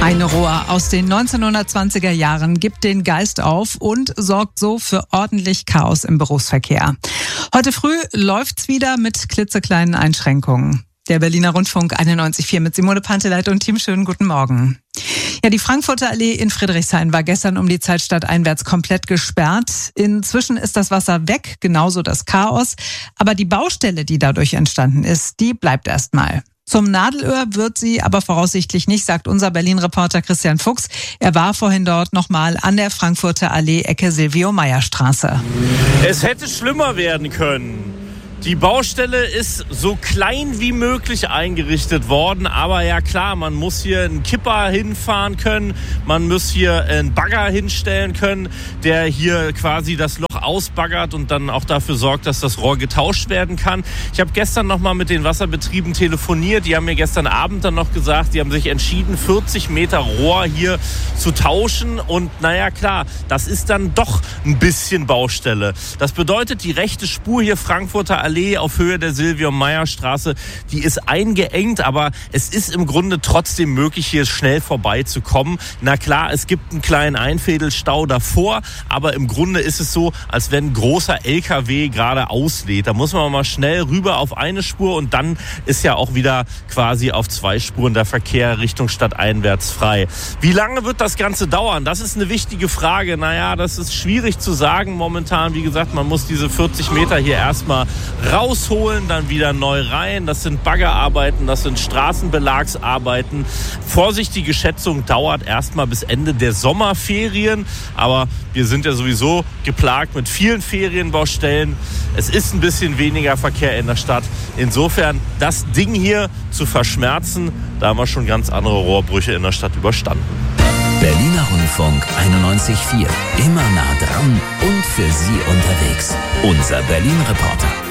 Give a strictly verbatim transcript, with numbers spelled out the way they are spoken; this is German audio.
Eine Rohr aus den neunzehnhundertzwanziger Jahren gibt den Geist auf und sorgt so für ordentlich Chaos im Berufsverkehr. Heute früh läuft's wieder mit klitzekleinen Einschränkungen. Der Berliner Rundfunk einundneunzig Komma vier mit Simone Panteleit und Team. Schönen guten Morgen. Ja, die Frankfurter Allee in Friedrichshain war gestern um die Zeit stadteinwärts komplett gesperrt. Inzwischen ist das Wasser weg, genauso das Chaos. Aber die Baustelle, die dadurch entstanden ist, die bleibt erstmal. Zum Nadelöhr wird sie aber voraussichtlich nicht, sagt unser Berlin-Reporter Christian Fuchs. Er war vorhin dort nochmal an der Frankfurter Allee, Ecke Silvio-Meyer-Straße. Es hätte schlimmer werden können. Die Baustelle ist so klein wie möglich eingerichtet worden, aber ja klar, man muss hier einen Kipper hinfahren können, man muss hier einen Bagger hinstellen können, der hier quasi das Loch ausbaggert und dann auch dafür sorgt, dass das Rohr getauscht werden kann. Ich habe gestern noch mal mit den Wasserbetrieben telefoniert, die haben mir gestern Abend dann noch gesagt, die haben sich entschieden, vierzig Meter Rohr hier zu tauschen und naja klar, das ist dann doch ein bisschen Baustelle. Das bedeutet, die rechte Spur hier Frankfurter Allee auf Höhe der Silvio-Meyer-Straße, die ist eingeengt, aber es ist im Grunde trotzdem möglich, hier schnell vorbeizukommen. Na klar, es gibt einen kleinen Einfädelstau davor, aber im Grunde ist es so, als wenn ein großer L K W gerade auslädt. Da muss man mal schnell rüber auf eine Spur und dann ist ja auch wieder quasi auf zwei Spuren der Verkehr Richtung stadteinwärts frei. Wie lange wird das Ganze dauern? Das ist eine wichtige Frage. Naja, das ist schwierig zu sagen momentan. Wie gesagt, man muss diese vierzig Meter hier erstmal rausholen, dann wieder neu rein. Das sind Baggerarbeiten, das sind Straßenbelagsarbeiten. Vorsichtige Schätzung dauert erstmal bis Ende der Sommerferien. Aber wir sind ja sowieso geplagt mit vielen Ferienbaustellen. Es ist ein bisschen weniger Verkehr in der Stadt. Insofern, das Ding hier zu verschmerzen, da haben wir schon ganz andere Rohrbrüche in der Stadt überstanden. Berliner Rundfunk einundneunzig Komma vier. Immer nah dran und für Sie unterwegs. Unser Berlin-Reporter.